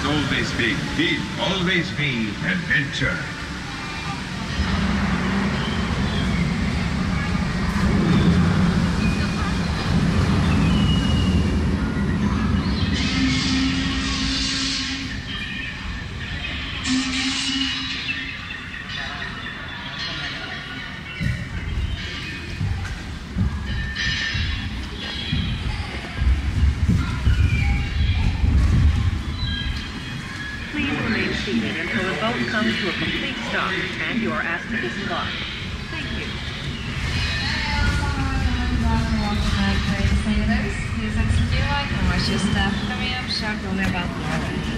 always be, will always be adventure. Seated until the boat comes to a complete stop and you are asked to disembark. Thank you. Sailors, please exit your light and watch your staff come in sharp only about 11.